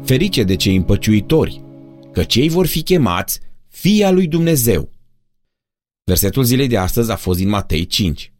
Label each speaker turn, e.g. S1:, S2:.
S1: Ferice de cei împăciuitori, că cei vor fi chemați fii al lui Dumnezeu. Versetul zilei de astăzi a fost din Matei 5.